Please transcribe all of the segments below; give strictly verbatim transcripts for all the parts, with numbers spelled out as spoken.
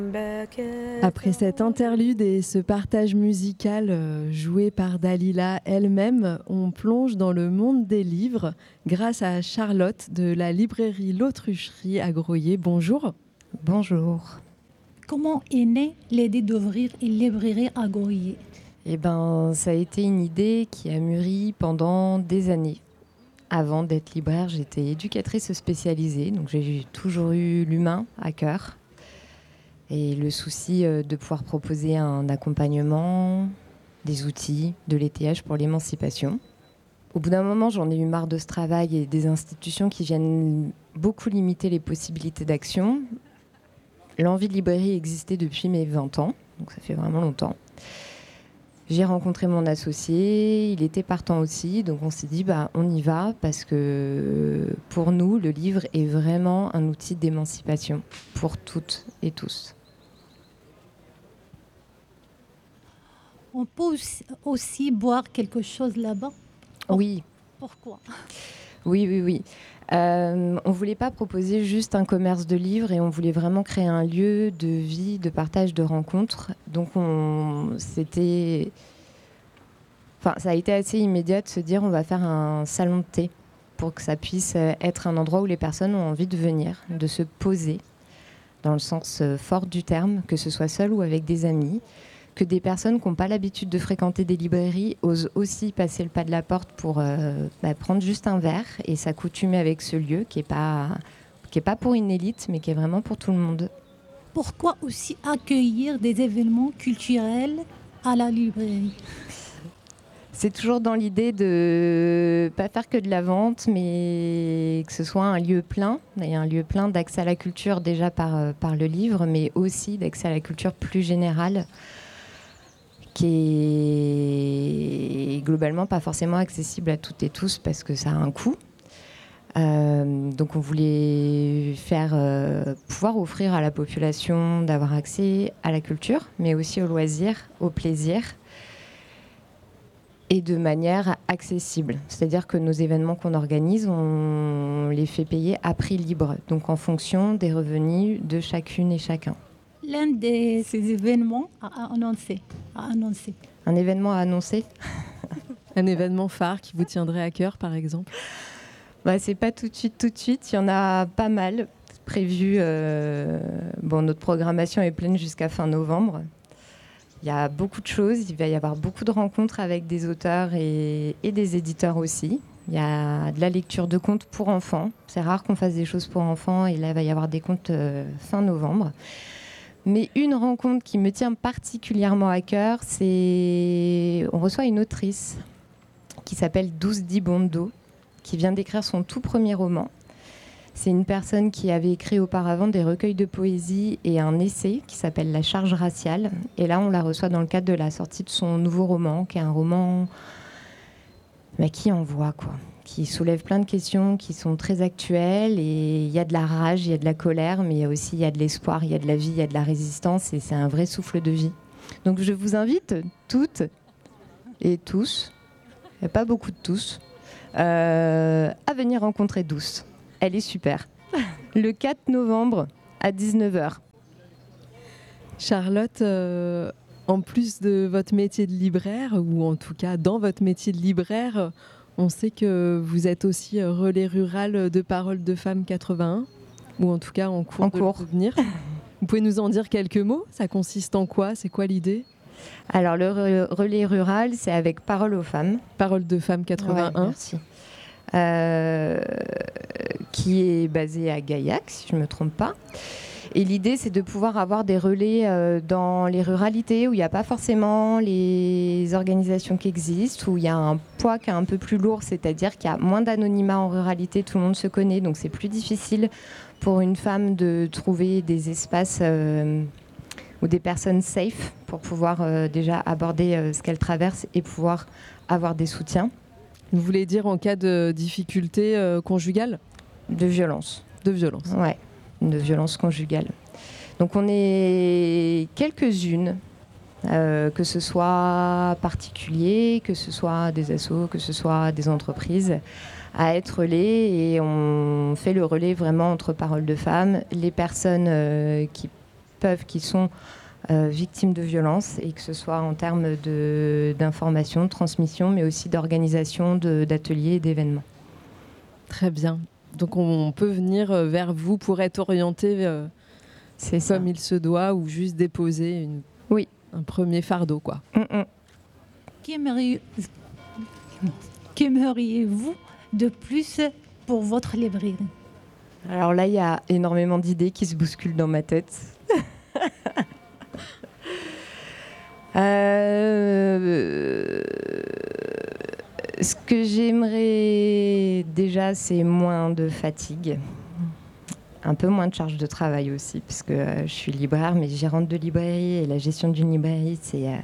Après cette interlude et ce partage musical euh, joué par Dalila elle-même, on plonge dans le monde des livres grâce à Charlotte de la librairie L'Autrucherie à Groyer. Bonjour. Bonjour. Comment est née l'idée d'ouvrir une librairie à Groyer ? Eh ben, ça a été une idée qui a mûri pendant des années. Avant d'être libraire, j'étais éducatrice spécialisée, donc j'ai toujours eu l'humain à cœur. Et le souci de pouvoir proposer un accompagnement, des outils, de l'étayage pour l'émancipation. Au bout d'un moment, j'en ai eu marre de ce travail et des institutions qui viennent beaucoup limiter les possibilités d'action. L'envie de librairie existait depuis mes vingt ans, donc ça fait vraiment longtemps. J'ai rencontré mon associé, il était partant aussi, donc on s'est dit bah, on y va parce que pour nous, le livre est vraiment un outil d'émancipation pour toutes et tous. On peut aussi, aussi boire quelque chose là-bas ? Oui. Pourquoi ? Oui, oui, oui. Euh, on ne voulait pas proposer juste un commerce de livres et on voulait vraiment créer un lieu de vie, de partage, de rencontres. Donc, on, c'était... enfin, ça a été assez immédiat de se dire on va faire un salon de thé pour que ça puisse être un endroit où les personnes ont envie de venir, de se poser, dans le sens fort du terme, que ce soit seul ou avec des amis. Que des personnes qui n'ont pas l'habitude de fréquenter des librairies osent aussi passer le pas de la porte pour euh, bah, prendre juste un verre et s'accoutumer avec ce lieu qui n'est pas, qui est pas pour une élite, mais qui est vraiment pour tout le monde. Pourquoi aussi accueillir des événements culturels à la librairie ? C'est toujours dans l'idée de ne pas faire que de la vente, mais que ce soit un lieu plein, et un lieu plein d'accès à la culture déjà par, par le livre, mais aussi d'accès à la culture plus générale, qui est globalement pas forcément accessible à toutes et tous parce que ça a un coût. Euh, donc on voulait faire euh, pouvoir offrir à la population d'avoir accès à la culture, mais aussi au loisir, au plaisir, et de manière accessible. C'est-à-dire que nos événements qu'on organise, on les fait payer à prix libre, donc en fonction des revenus de chacune et chacun. L'un de ces événements à annoncer. À annoncer. Un événement à annoncer ? Un événement phare qui vous tiendrait à cœur, par exemple ? Bah, c'est pas tout de suite, tout de suite. Il y en a pas mal prévus. Euh... Bon, notre programmation est pleine jusqu'à fin novembre. Il y a beaucoup de choses. Il va y avoir beaucoup de rencontres avec des auteurs et, et des éditeurs aussi. Il y a de la lecture de contes pour enfants. C'est rare qu'on fasse des choses pour enfants. Et là, il va y avoir des contes euh, fin novembre. Mais une rencontre qui me tient particulièrement à cœur, c'est... On reçoit une autrice qui s'appelle Douce Dibondo, qui vient d'écrire son tout premier roman. C'est une personne qui avait écrit auparavant des recueils de poésie et un essai qui s'appelle La charge raciale. Et là, on la reçoit dans le cadre de la sortie de son nouveau roman, qui est un roman bah, qui envoie, quoi, qui soulève plein de questions qui sont très actuelles. Et il y a de la rage, il y a de la colère, mais il y a aussi il y a de l'espoir, il y a de la vie, il y a de la résistance. Et c'est un vrai souffle de vie. Donc je vous invite toutes et tous, il n'y a pas beaucoup de tous, euh, à venir rencontrer Douce. Elle est super. Le quatre novembre à dix-neuf heures. Charlotte, euh, en plus de votre métier de libraire, ou en tout cas dans votre métier de libraire, on sait que vous êtes aussi relais rural de Paroles de Femmes quatre-vingt-un, ou en tout cas en cours en de cours. le devenir. Vous pouvez nous en dire quelques mots ? Ça consiste en quoi ? C'est quoi l'idée ? Alors le re- relais rural, c'est avec Paroles aux femmes. Paroles de Femmes quatre-vingt-un. Ouais, merci. Euh, qui est basé à Gaillac, si je ne me trompe pas. Et l'idée, c'est de pouvoir avoir des relais euh, dans les ruralités où il n'y a pas forcément les organisations qui existent, où il y a un poids qui est un peu plus lourd, c'est-à-dire qu'il y a moins d'anonymat en ruralité, tout le monde se connaît, donc c'est plus difficile pour une femme de trouver des espaces euh, ou des personnes safe pour pouvoir euh, déjà aborder euh, ce qu'elle traverse et pouvoir avoir des soutiens. Vous voulez dire en cas de difficulté euh, conjugale ? De violence. De violence. Ouais, de violence conjugale. Donc on est quelques-unes, euh, que ce soit particuliers, que ce soit des assos, que ce soit des entreprises, à être relais, et on fait le relais vraiment entre Paroles de Femmes, les personnes euh, qui peuvent, qui sont euh, victimes de violences, et que ce soit en termes de, d'information, de transmission, mais aussi d'organisation de, d'ateliers et d'événements. Très bien. Donc on peut venir vers vous pour être orienté euh, C'est ça. comme il se doit, ou juste déposer une, oui. un premier fardeau, quoi. Mm-mm. Qu'aimeriez- Qu'aimeriez-vous de plus pour votre librairie? Alors là, il y a énormément d'idées qui se bousculent dans ma tête. euh, ce que j'aimerais déjà, c'est moins de fatigue, un peu moins de charge de travail aussi, parce que euh, je suis libraire, mais gérante de librairie, et la gestion d'une librairie, c'est euh,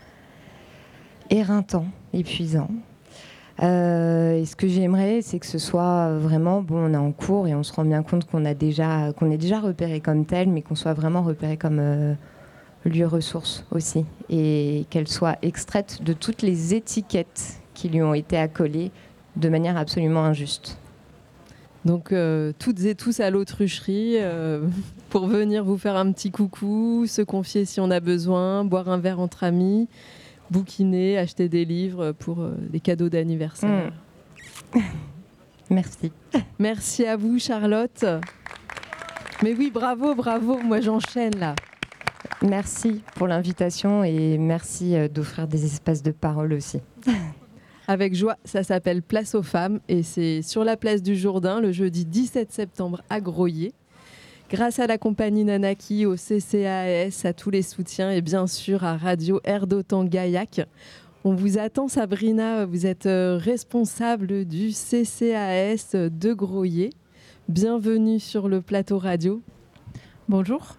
éreintant, épuisant. Euh, et ce que j'aimerais, c'est que ce soit vraiment, bon, on est en cours et on se rend bien compte qu'on a déjà, qu'on est déjà repéré comme tel, mais qu'on soit vraiment repéré comme euh, lieu ressource aussi, et qu'elle soit extraite de toutes les étiquettes qui lui ont été accolées de manière absolument injuste. Donc euh, toutes et tous à l'Autrucherie euh, pour venir vous faire un petit coucou, se confier si on a besoin, boire un verre entre amis, bouquiner, acheter des livres pour euh, des cadeaux d'anniversaire. Mmh. Merci. Merci à vous, Charlotte. Mais oui, bravo, bravo. Moi, j'enchaîne là. Merci pour l'invitation et merci euh, d'offrir des espaces de parole aussi. Avec joie, ça s'appelle Place aux femmes et c'est sur la place du Jourdain le jeudi dix-sept septembre à Groyer. Grâce à la compagnie Nanaki, au C C A S, à tous les soutiens et bien sûr à Radio Air d'Otan Gaillac. On vous attend, Sabrina, vous êtes responsable du C C A S de Groyer. Bienvenue sur le plateau radio. Bonjour.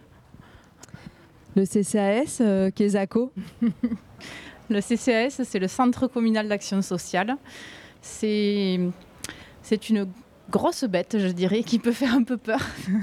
Le C C A S, euh, Kezako. Le C C A S, c'est le Centre communal d'action sociale. C'est, c'est une grosse bête, je dirais, qui peut faire un peu peur.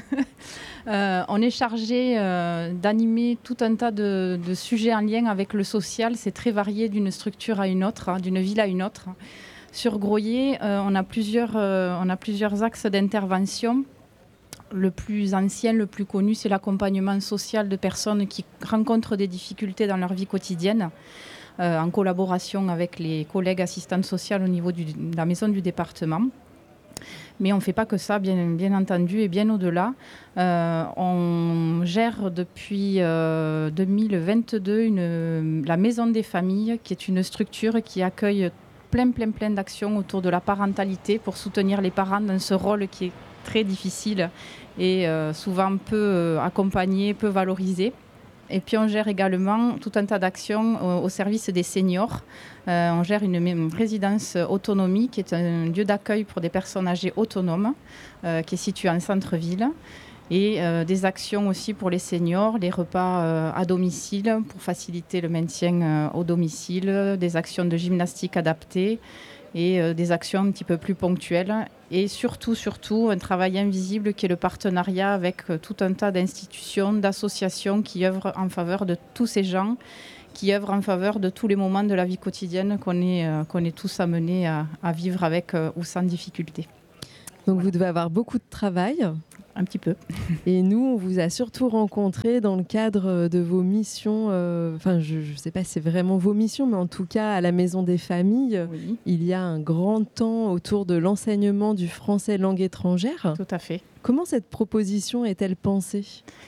euh, on est chargé euh, d'animer tout un tas de, de sujets en lien avec le social. C'est très varié d'une structure à une autre, hein, d'une ville à une autre. Sur Groyer, euh, on a plusieurs, euh, on a plusieurs axes d'intervention. Le plus ancien, le plus connu, c'est l'accompagnement social de personnes qui rencontrent des difficultés dans leur vie quotidienne, euh, en collaboration avec les collègues assistantes sociales au niveau du, de la maison du département. Mais on ne fait pas que ça, bien, bien entendu, et bien au-delà. Euh, on gère depuis euh, deux mille vingt-deux une, la Maison des familles, qui est une structure qui accueille plein, plein, plein d'actions autour de la parentalité pour soutenir les parents dans ce rôle qui est très difficile et euh, souvent peu euh, accompagné, peu valorisé. Et puis on gère également tout un tas d'actions au, au service des seniors. Euh, on gère une, une résidence autonomie qui est un lieu d'accueil pour des personnes âgées autonomes euh, qui est situé en centre-ville. Et euh, des actions aussi pour les seniors, les repas euh, à domicile pour faciliter le maintien euh, au domicile, des actions de gymnastique adaptées et euh, des actions un petit peu plus ponctuelles. Et surtout, surtout, un travail invisible qui est le partenariat avec euh, tout un tas d'institutions, d'associations qui œuvrent en faveur de tous ces gens, qui œuvrent en faveur de tous les moments de la vie quotidienne qu'on est, euh, qu'on est tous amenés à, à vivre avec euh, ou sans difficulté. Donc vous devez avoir beaucoup de travail. Un petit peu. Et nous, on vous a surtout rencontré dans le cadre de vos missions, euh, enfin je ne sais pas si c'est vraiment vos missions, mais en tout cas à la Maison des familles, Oui. Il y a un grand temps autour de l'enseignement du français langue étrangère. Tout à fait. Comment cette proposition est-elle pensée ?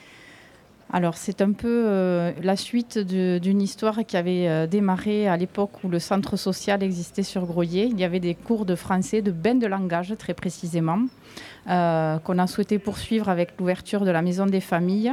Alors, c'est un peu euh, la suite de, d'une histoire qui avait euh, démarré à l'époque où le centre social existait sur Groyer. Il y avait des cours de français, de bain de langage très précisément, euh, qu'on a souhaité poursuivre avec l'ouverture de la Maison des familles.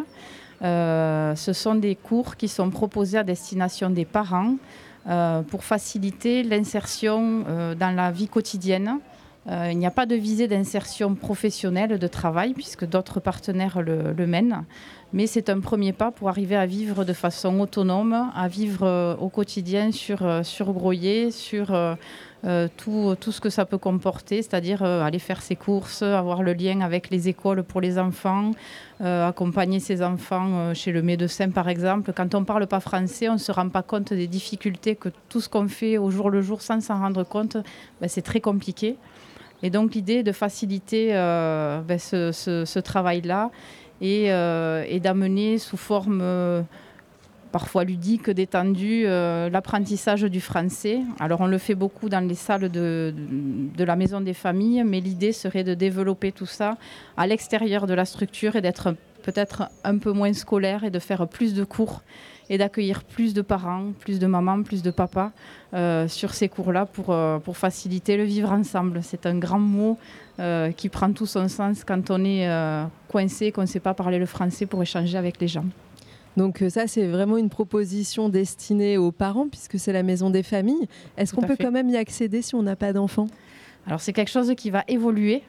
Euh, ce sont des cours qui sont proposés à destination des parents euh, pour faciliter l'insertion euh, dans la vie quotidienne. Euh, il n'y a pas de visée d'insertion professionnelle de travail puisque d'autres partenaires le, le mènent. Mais c'est un premier pas pour arriver à vivre de façon autonome, à vivre euh, au quotidien sur, euh, sur Groyer, sur euh, euh, tout, tout ce que ça peut comporter, c'est-à-dire euh, aller faire ses courses, avoir le lien avec les écoles pour les enfants, euh, accompagner ses enfants euh, chez le médecin par exemple. Quand on ne parle pas français, on ne se rend pas compte des difficultés que tout ce qu'on fait au jour le jour sans s'en rendre compte, ben, c'est très compliqué. Et donc l'idée est de faciliter euh, ben, ce, ce, ce travail-là et, euh, et d'amener sous forme euh, parfois ludique, détendue, euh, l'apprentissage du français. Alors on le fait beaucoup dans les salles de, de, de la Maison des Familles, mais l'idée serait de développer tout ça à l'extérieur de la structure et d'être peut-être un peu moins scolaire et de faire plus de cours et d'accueillir plus de parents, plus de mamans, plus de papas euh, sur ces cours-là pour, euh, pour faciliter le vivre ensemble. C'est un grand mot euh, qui prend tout son sens quand on est euh, coincé, qu'on ne sait pas parler le français pour échanger avec les gens. Donc ça, c'est vraiment une proposition destinée aux parents puisque c'est la Maison des Familles. Est-ce Tout qu'on à peut fait. quand même y accéder si on n'a pas d'enfants ? Alors c'est quelque chose qui va évoluer.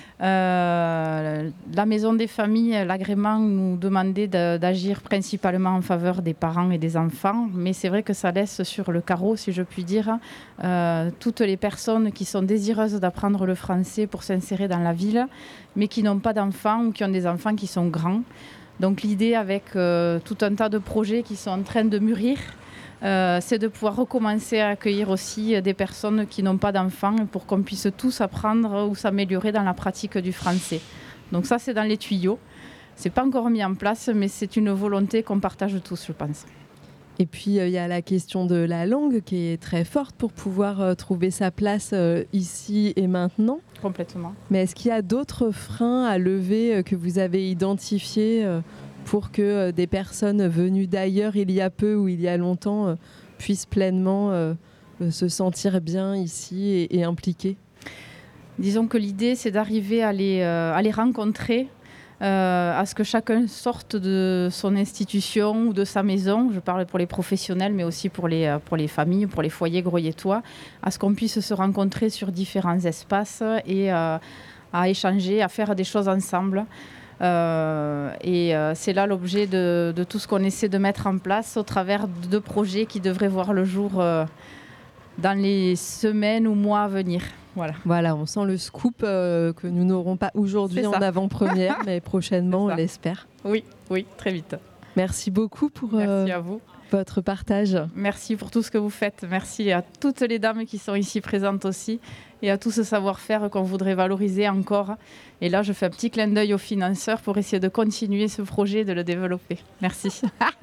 Euh, la Maison des Familles, l'agrément nous demandait de, d'agir principalement en faveur des parents et des enfants, mais c'est vrai que ça laisse sur le carreau, si je puis dire, euh, toutes les personnes qui sont désireuses d'apprendre le français pour s'insérer dans la ville, mais qui n'ont pas d'enfants ou qui ont des enfants qui sont grands. Donc l'idée avec euh, tout un tas de projets qui sont en train de mûrir, Euh, c'est de pouvoir recommencer à accueillir aussi des personnes qui n'ont pas d'enfants pour qu'on puisse tous apprendre ou s'améliorer dans la pratique du français. Donc ça, c'est dans les tuyaux. C'est pas encore mis en place, mais c'est une volonté qu'on partage tous, je pense. Et puis, il euh, y a la question de la langue qui est très forte pour pouvoir euh, trouver sa place euh, ici et maintenant. Complètement. Mais est-ce qu'il y a d'autres freins à lever euh, que vous avez identifiés euh, pour que euh, des personnes venues d'ailleurs il y a peu ou il y a longtemps euh, puissent pleinement euh, euh, se sentir bien ici et, et impliquées ? Disons que l'idée, c'est d'arriver à les, euh, à les rencontrer, euh, à ce que chacun sorte de son institution ou de sa maison. Je parle pour les professionnels, mais aussi pour les, pour les familles, pour les foyers groyetois, à ce qu'on puisse se rencontrer sur différents espaces et euh, à échanger, à faire des choses ensemble. Euh, et euh, c'est là l'objet de, de tout ce qu'on essaie de mettre en place au travers de projets qui devraient voir le jour euh, dans les semaines ou mois à venir. Voilà. Voilà, on sent le scoop euh, que nous n'aurons pas aujourd'hui en avant-première, mais prochainement, on l'espère. Oui, oui, très vite. Merci beaucoup pour Merci euh, à vous. votre partage. Merci pour tout ce que vous faites. Merci à toutes les dames qui sont ici présentes aussi et à tout ce savoir-faire qu'on voudrait valoriser encore. Et là, je fais un petit clin d'œil aux financeurs pour essayer de continuer ce projet et de le développer. Merci.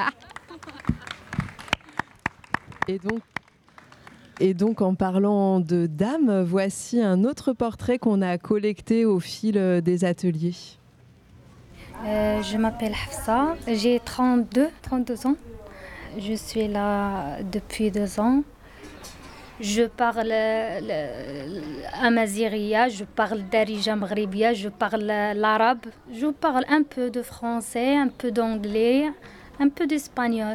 Et donc, et donc, en parlant de dames, voici un autre portrait qu'on a collecté au fil des ateliers. Euh, je m'appelle Hafsa, j'ai trente-deux, trente-deux ans. Je suis là depuis deux ans. Je parle l'amaziria, je parle darija maghribia, je parle l'arabe. Je parle un peu de français, un peu d'anglais, un peu d'espagnol.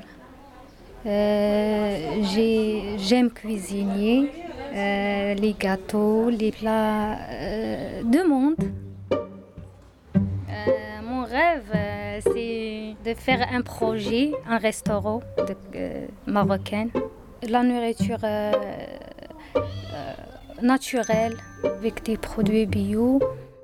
Euh, j'ai, j'aime cuisiner euh, les gâteaux, les plats euh, de monde. Euh, mon rêve, euh, c'est de faire un projet, un restaurant de, euh, marocain. La nourriture euh, euh, naturelle avec des produits bio.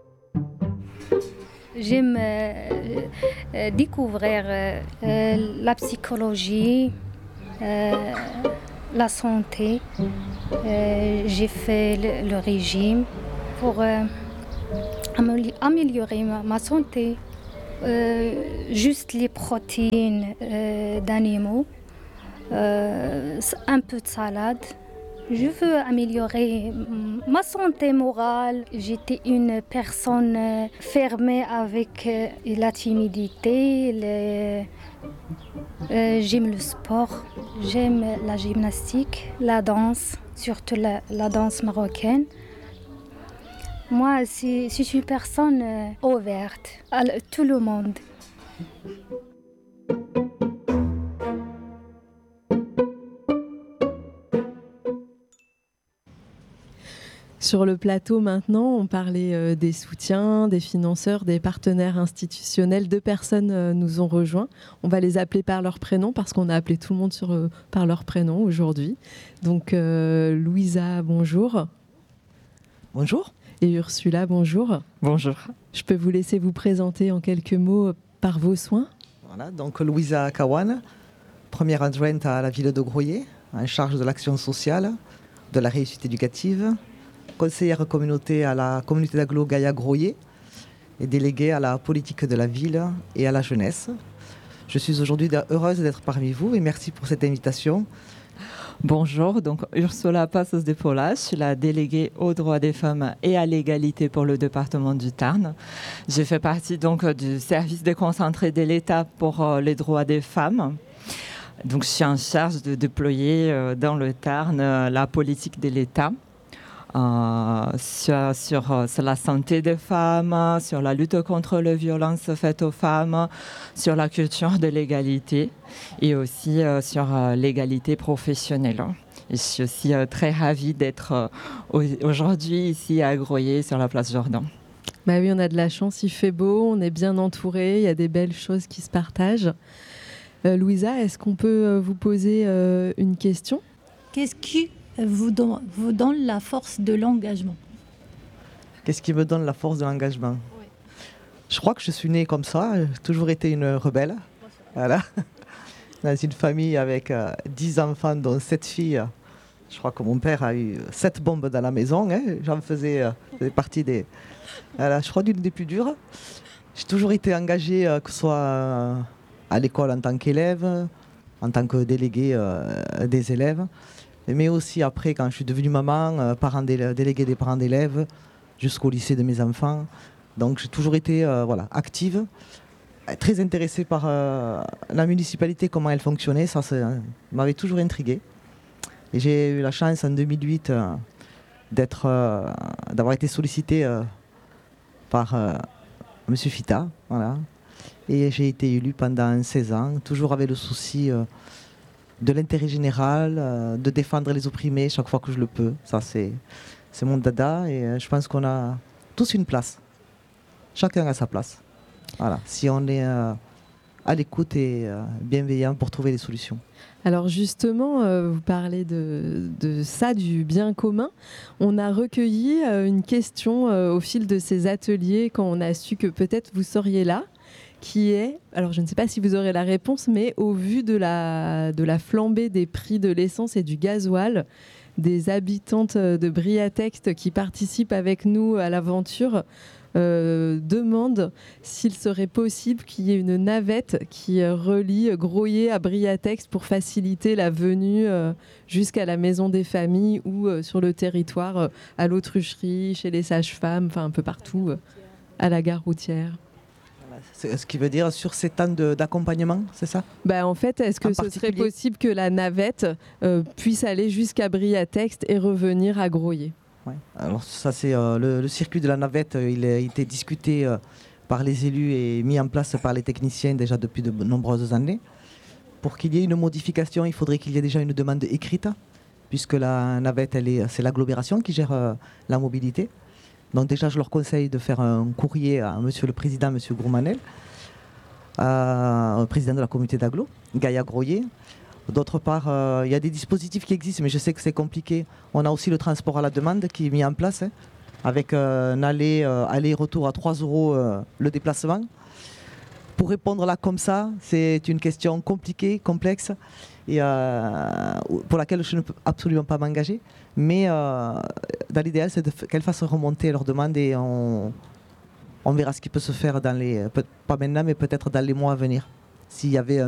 J'aime euh, euh, découvrir euh, euh, la psychologie, euh, la santé. Euh, j'ai fait le, le régime pour euh, améliorer ma, ma santé. Euh, juste les protéines euh, d'animaux, euh, un peu de salade. Je veux améliorer ma santé morale. J'étais une personne fermée avec la timidité. Le... Euh, j'aime le sport, j'aime la gymnastique, la danse, surtout la, la danse marocaine. Moi, c'est, c'est une personne ouverte à tout le monde. Sur le plateau maintenant, on parlait euh, des soutiens, des financeurs, des partenaires institutionnels. Deux personnes euh, nous ont rejoints. On va les appeler par leur prénom parce qu'on a appelé tout le monde sur, euh, par leur prénom aujourd'hui. Donc euh, Louisa, bonjour. Bonjour. Et Ursula, bonjour. Bonjour. Je peux vous laisser vous présenter en quelques mots euh, par vos soins. Voilà, donc Louisa Kawan, première adjointe à la ville de Groyer, en charge de l'action sociale, de la réussite éducative, conseillère communauté à la communauté d'agglo Gaïa Groyer et déléguée à la politique de la ville et à la jeunesse. Je suis aujourd'hui heureuse d'être parmi vous et merci pour cette invitation. Bonjour, donc Ursula Passos de Paula, je suis la déléguée aux droits des femmes et à l'égalité pour le département du Tarn. Je fais partie donc du service déconcentré de l'État pour euh, les droits des femmes. Donc je suis en charge de déployer euh, dans le Tarn euh, la politique de l'État. Euh, sur, sur, euh, sur la santé des femmes, sur la lutte contre les violences faites aux femmes, sur la culture de l'égalité et aussi euh, sur euh, l'égalité professionnelle. Et je suis aussi euh, très ravie d'être euh, aujourd'hui ici à Groyer sur la place Jordan. Bah oui, on a de la chance, il fait beau, on est bien entouré, il y a des belles choses qui se partagent. Euh, Louisa, est-ce qu'on peut euh, vous poser euh, une question ? Qu'est-ce qui vous donne, vous donne la force de l'engagement? Qu'est-ce qui me donne la force de l'engagement? Oui. Je crois que je suis née comme ça, j'ai toujours été une rebelle. Voilà. Dans une famille avec euh, dix enfants, dont sept filles. Je crois que mon père a eu sept bombes dans la maison. Hein. J'en faisais, euh, faisais partie des... Voilà, je crois d'une des plus dures. J'ai toujours été engagée, euh, que ce soit euh, à l'école en tant qu'élève, en tant que déléguée euh, des élèves. Mais aussi après, quand je suis devenue maman, euh, parent dé- déléguée des parents d'élèves, jusqu'au lycée de mes enfants. Donc j'ai toujours été euh, voilà, active, très intéressée par euh, la municipalité, comment elle fonctionnait. Ça, ça m'avait toujours intriguée. Et j'ai eu la chance en deux mille huit euh, d'être, euh, d'avoir été sollicitée euh, par euh, M. Fita. Voilà. Et j'ai été élue pendant seize ans, toujours avec le souci... Euh, de l'intérêt général, euh, de défendre les opprimés chaque fois que je le peux. Ça, c'est, c'est mon dada et euh, je pense qu'on a tous une place. Chacun a sa place. Voilà. Si on est euh, à l'écoute et euh, bienveillant pour trouver des solutions. Alors justement, euh, vous parlez de, de ça, du bien commun. On a recueilli euh, une question euh, au fil de ces ateliers quand on a su que peut-être vous seriez là, qui est, alors je ne sais pas si vous aurez la réponse, mais au vu de la, de la flambée des prix de l'essence et du gasoil, des habitantes de Briatext qui participent avec nous à l'aventure euh, demandent s'il serait possible qu'il y ait une navette qui relie Groyer à Briatext pour faciliter la venue euh, jusqu'à la maison des familles ou euh, sur le territoire, euh, à l'autrucherie, chez les sages-femmes, enfin un peu partout, euh, à la gare routière. C'est ce qui veut dire sur ces temps de, d'accompagnement, c'est ça? Bah en fait, est-ce que en ce serait possible que la navette euh, puisse aller jusqu'à Briatext et revenir à Groyer? Ouais. Alors ça, c'est euh, le, le circuit de la navette. Euh, il a été discuté euh, par les élus et mis en place par les techniciens déjà depuis de nombreuses années. Pour qu'il y ait une modification, il faudrait qu'il y ait déjà une demande écrite, puisque la navette, elle est, c'est l'agglomération qui gère euh, la mobilité. Donc déjà, je leur conseille de faire un courrier à Monsieur le Président, Monsieur Gourmanel, euh, président de la communauté d'agglo, Gaïa Groyer. D'autre part, euh, il y a des dispositifs qui existent, mais je sais que c'est compliqué. On a aussi le transport à la demande qui est mis en place, hein, avec euh, un aller, euh, aller-retour à trois euros euh, le déplacement. Pour répondre là comme ça, c'est une question compliquée, complexe, et euh, pour laquelle je ne peux absolument pas m'engager. Mais euh, dans l'idéal, c'est de f- qu'elles fassent remonter leurs demandes et on, on verra ce qui peut se faire dans les, pas maintenant, mais peut-être dans les mois à venir. S'il y avait un